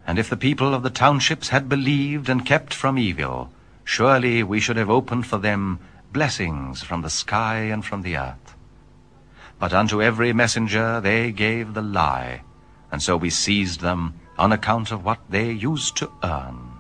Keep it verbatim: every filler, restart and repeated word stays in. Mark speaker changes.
Speaker 1: And if the people of the townships had believed and kept from evil, surely we should have opened for them blessings from the sky and from the earth. But unto every messenger they gave the lie, and so we seized them on account of what they used to earn.